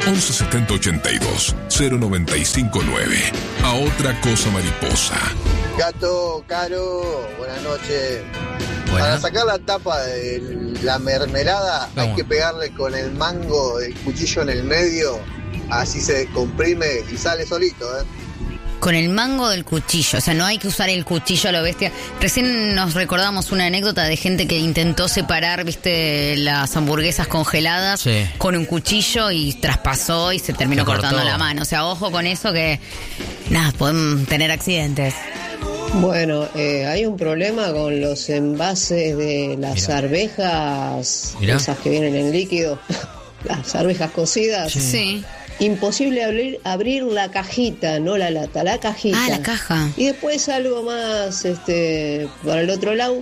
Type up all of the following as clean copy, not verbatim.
117082 0959. A otra cosa mariposa. Gato, Caro, buenas noches. Buenas. Para sacar la tapa de la mermelada ¿Cómo? hay que pegarle con el mango del cuchillo en el medio, así se descomprime y sale solito, ¿eh? Con el mango del cuchillo, o sea, no hay que usar el cuchillo a lo bestia. Recién nos recordamos una anécdota de gente que intentó separar, viste, las hamburguesas congeladas Sí. con un cuchillo y traspasó y se terminó Se cortó. cortando la mano. O sea, ojo con eso que, nada, pueden tener accidentes. Bueno, hay un problema con los envases de las Mirá. arvejas, Mirá. esas que vienen en líquido, las arvejas cocidas. Sí. Imposible abrir la cajita, no la lata, la cajita. Ah, la caja. Y después algo más, para el otro lado,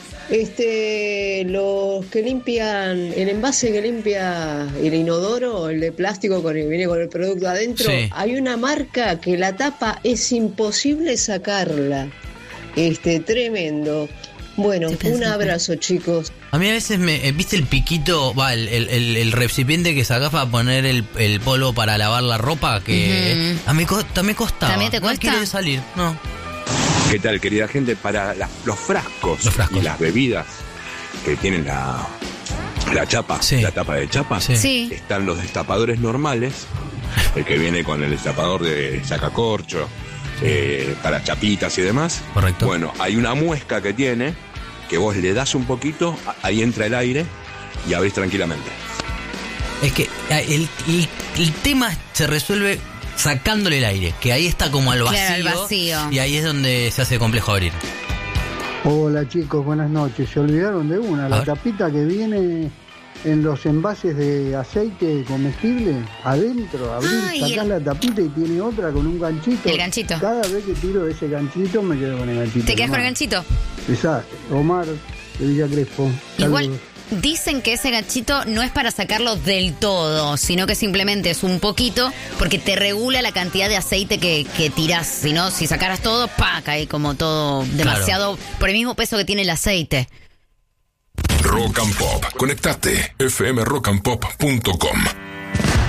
los que limpian, el envase que limpia el inodoro, el de plástico con el viene con el producto adentro, Sí. hay una marca que la tapa es imposible sacarla. Tremendo. Bueno, Estoy pensando. un abrazo, chicos. A mí a veces ¿viste el piquito? El recipiente que sacás para poner el polvo para lavar la ropa, que Ujú. a mí me costaba. ¿También te cuesta? No quiere salir, no. ¿Qué tal, querida gente? Para los frascos Los frascos. y las bebidas que tienen la chapa, Sí. la tapa de chapa, Sí. Sí. están los destapadores normales, el que viene con el destapador de sacacorcho, para chapitas y demás. Correcto. Bueno, hay una muesca que tiene, que vos le das un poquito, ahí entra el aire y abrís tranquilamente. Es que el tema se resuelve sacándole el aire, que ahí está como al vacío. Claro, al vacío. Y ahí es donde se hace complejo abrir. Hola chicos, buenas noches. Se olvidaron de una, A la ver. tapita que viene en los envases de aceite comestible, adentro, abrir, Ay, sacás la tapita y tiene otra con un ganchito. El ganchito. Cada vez que tiro ese ganchito me quedo con el ganchito. ¿Te quedas con el nomás. ganchito? Desastre. Omar de Villa Crespo. Igual Saludos. dicen que ese ganchito no es para sacarlo del todo, sino que simplemente es un poquito, porque te regula la cantidad de aceite que tirás. Si no, si sacaras todo, cae como todo demasiado por el mismo peso que tiene el aceite. Rock and Pop. Conectate. fmrockandpop.com.